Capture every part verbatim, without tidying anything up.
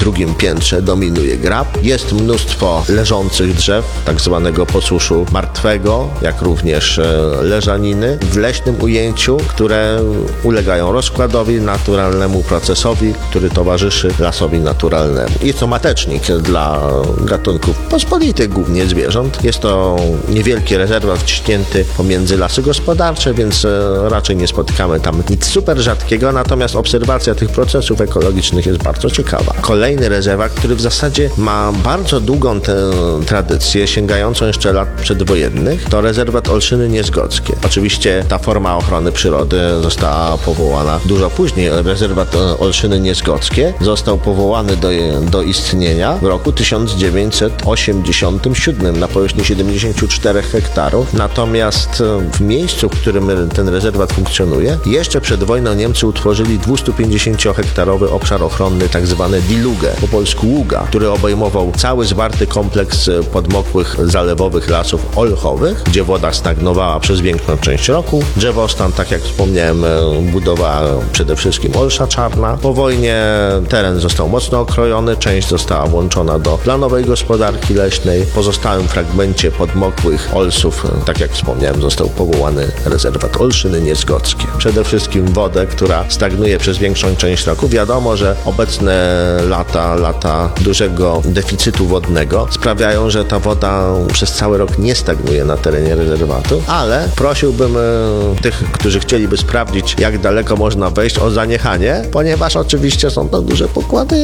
drugim piętrze dominuje grab. Jest mnóstwo leżących drzew, tak zwanego posuszu martwego, jak również leżaniny w leśnym ujęciu, które ulegają rozkładowi naturalnemu procesowi, który towarzyszy lasowi naturalnemu. Jest to matecznik dla gatunków pospolitych, głównie zwierząt. Jest to niewielki rezerwat wciśnięty pomiędzy lasy gospodarcze, więc raczej nie spotykamy tam nic super rzadkiego, natomiast obserwacja tych procesów ekologicznych jest bardzo ciekawa. Kolejny rezerwat, który w zasadzie ma bardzo długą tę tradycję, sięgającą jeszcze lat przedwojennych, to rezerwat Olszyny Niezgodzkie. Oczywiście ta forma ochrony przyrody została powołana dużo później. Rezerwat Olszyny Niezgodzkie został powołany do, do istnienia w roku tysiąc dziewięćset osiemdziesiątym siódmym na powierzchni siedemdziesiąt cztery hektarów. Natomiast w miejscu, w którym ten rezerwat funkcjonuje, jeszcze przed wojną Niemcy utworzyli dwustupięćdziesięciohektarowy obszar ochronny, tak zwany Dilugę, po polsku Ługa, który obejmował cały zwarty kompleks podmokłych zalewowych lasów olchowych, gdzie woda stagnowała przez większą część roku. Drzewostan, tak jak wspomniałem, budowała przede wszystkim olsza czarna. Po wojnie teren został mocno okrojony, część została włączona do planowej gospodarki leśnej. W pozostałym fragmencie podmokłych olsów, tak jak wspomniałem, został powołany rezerwat Olszyny Niezgodzkie. Przede wszystkim wodę, która stagnuje przez większą część roku. Wiadomo, że obecne lata, lata dużego deficytu wodnego sprawiają, że ta woda przez cały rok nie stagnuje na terenie rezerwatu, ale prosiłbym tych, którzy chcieliby sprawdzić, jak daleko można wejść, o zaniechanie, ponieważ oczywiście są to duże pokłady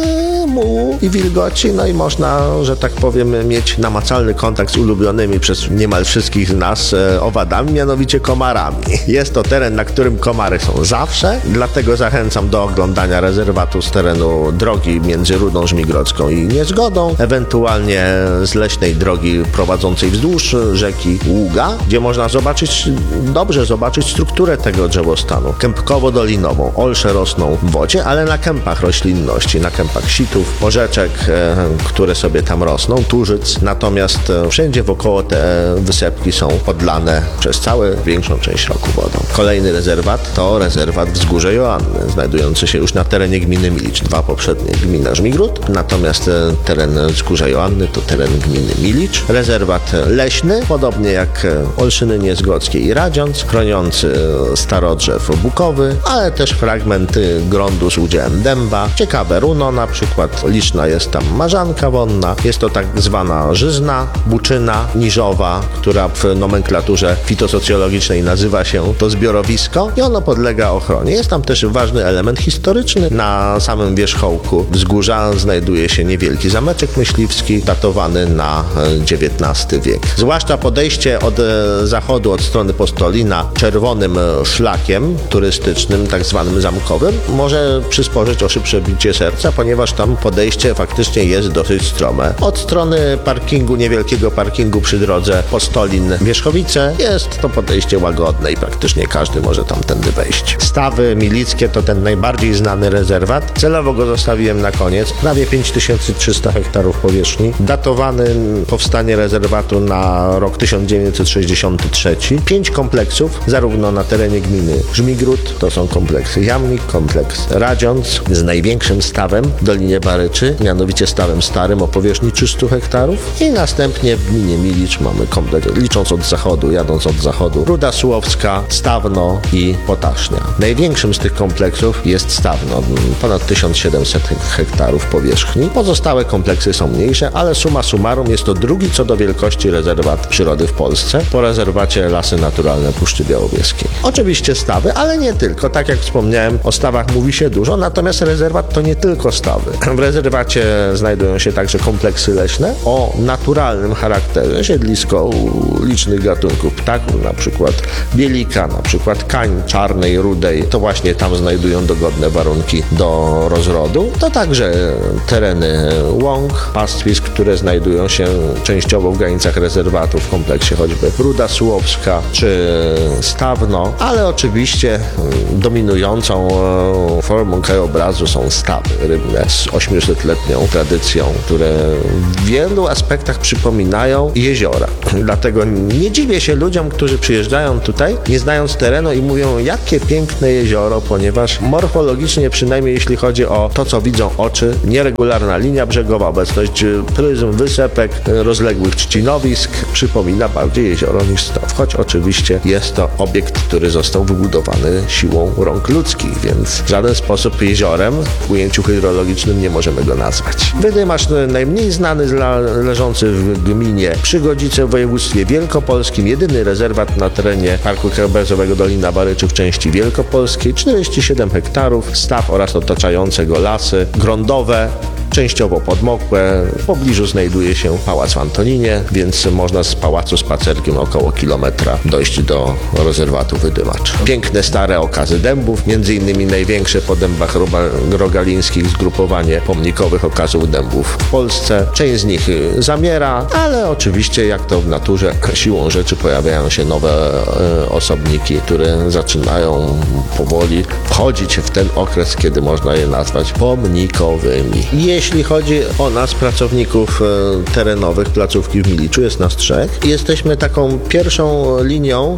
mułu i wilgoci, no i można, że tak powiem, mieć namacalny kontakt z ulubionymi przez niemal wszystkich z nas owadami, mianowicie komarami. Jest to teren, na którym komary są zawsze, dlatego zachęcam do oglądania rezerwatu z terenu drogi między Rudą Żmigrodzką i Niezgodą, ewentualnie z leśnej drogi prowadzącej wzdłuż rzeki Ługa, gdzie można zobaczyć, dobrze zobaczyć strukturę tego drzewostanu. Kępkowo-dolinową. Olsze rosną w wodzie, ale na kępach roślinności, na kępach sitów, porzeczek, e, które sobie tam rosną, tużyc, natomiast e, wszędzie wokoło te wysepki są podlane przez całą większą część roku wodą. Kolejny rezerwat to rezerwat Wzgórze Joanny, znajdujący się już na terenie gminy Milicz. Dwa poprzednie gmina Żmigród, natomiast e, teren Wzgórza Joanny to teren gminy Milicz. Rezerwat leśny, podobnie jak Olszyny Niezgodzkie i Radziąc, chroniący starodrzew bukowy, ale też fragmenty gruntu z udziałem dęba. Ciekawe runo, na przykład liczna jest tam marzanka wonna, jest to tak zwana żyzna, buczyna niżowa, która w nomenklaturze fitosocjologicznej nazywa się to zbiorowisko i ono podlega ochronie. Jest tam też ważny element historyczny. Na samym wierzchołku wzgórza znajduje się niewielki zameczek myśliwski, datowany na dziewiętnasty wiek. Zwłaszcza podejście od zachodu, od strony Postolina, czerwonym szlakiem turystycznym, tak zwanym zamkowym, może przysporzyć o szybsze bicie serca, ponieważ tam podejście faktycznie jest dosyć strome. Od strony parkingu, niewielkiego parkingu przy drodze Postolin-Wierzchowice jest to podejście łagodne i praktycznie każdy może tamtędy wejść. Stawy Milickie to ten najbardziej znany rezerwat. Celowo go zostawiłem na koniec. Prawie pięć tysięcy trzysta hektarów powierzchni. Datowany powstanie rezerwatu na rok tysiąc dziewięćset sześćdziesiąty trzeci. Pięć kompleksów, zarówno na terenie gminy Żmigród, to są kompleksy Jamnik, kompleks Radziąc z największym stawem w Dolinie Baryczy, mianowicie stawem starym o powierzchni trzystu hektarów i następnie w gminie Milicz mamy kompleks, licząc od zachodu, jadąc od zachodu, Ruda Sułowska, Stawno i Potasznia. Największym z tych kompleksów jest Stawno, ponad tysiąc siedemset hektarów powierzchni. Pozostałe kompleksy są mniejsze, ale summa summarum jest to drugi co do wielkości rezerwat przyrody w Polsce, po rezerwacie Lasy Naturalne Puszczy Białowieskiej. Oczywiście stawy, ale nie tylko. Tak jak wspomniałem, o stawach mówi się dużo, natomiast rezerwat to nie tylko stawy. W rezerwacie znajdują się także kompleksy leśne o naturalnym charakterze, siedlisko licznych gatunków ptaków, na przykład bielika, na przykład kań czarnej, rudej. To właśnie tam znajdują dogodne warunki do rozrodu. To także tereny łąk, pastwisk, które znajdują się częściowo w granicach rezerwatu w kompleksie choćby Ruda Sułowska czy Stawno, ale oczywiście dominującą formą krajobrazu są stawy rybne z ośmiosetletnią tradycją, które w wielu aspektach przypominają jeziora. Dlatego nie dziwię się ludziom, którzy przyjeżdżają tutaj, nie znając terenu i mówią, jakie piękne jezioro, ponieważ morfologicznie, przynajmniej jeśli chodzi o to, co widzą oczy, nieregularna linia brzegowa, obecność pryzm, wysepek, rozległych trzcinowisk przypomina bardziej jezioro niż staw, choć oczywiście jest to obiekt, który został wybudowany siłą rąk ludzkich, więc w żaden sposób jeziorem w ujęciu hydrologicznym nie możemy go nazwać. Wydymasz najmniej znany, leżący w gminie Przygodzice w województwie wielkopolskim, jedyny rezerwat na terenie Parku Krajobrazowego Dolina Baryczy w części wielkopolskiej, czterdzieści siedem hektarów, staw oraz otaczające go lasy grądowe, częściowo podmokłe. W pobliżu znajduje się pałac w Antoninie, więc można z pałacu spacerkiem około kilometra dojść do rezerwatu Wydymacz. Piękne stare okazy dębów, między innymi największe po dębach rogalińskich zgrupowanie pomnikowych okazów dębów w Polsce. Część z nich zamiera, ale oczywiście jak to w naturze, siłą rzeczy pojawiają się nowe e, osobniki, które zaczynają powoli wchodzić w ten okres, kiedy można je nazwać pomnikowymi. Jeśli chodzi o nas, pracowników terenowych placówki w Miliczu, jest nas trzech. Jesteśmy taką pierwszą linią